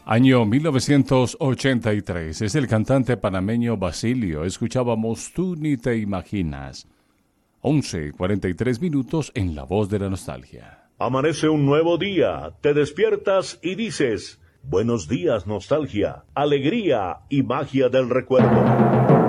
Año 1983. Es el cantante panameño Basilio. Escuchábamos Tú ni te imaginas. 11:43 en La Voz de la Nostalgia. Amanece un nuevo día, te despiertas y dices, buenos días nostalgia, alegría y magia del recuerdo.